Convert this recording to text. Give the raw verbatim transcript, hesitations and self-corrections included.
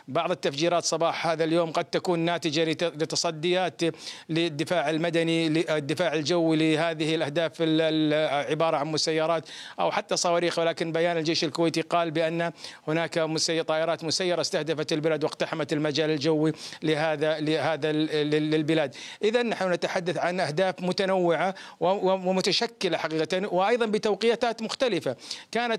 بعض التفجيرات صباح هذا اليوم قد تكون ناتجة لتصديات للدفاع المدني، للدفاع الجوي لهذه الأهداف عبارة عن مسيرات أو حتى صواريخ. ولكن بيان الجيش الكويتي قال بأن هناك طائرات مسيرة استهدفت البلاد واقتحمت المجال الجوي لهذا لهذا للبلاد. إذا نحن نتحدث عن أهداف متنوعة ومتشكلة حقيقة، وأيضا بتوقيتات مختلفة. كانت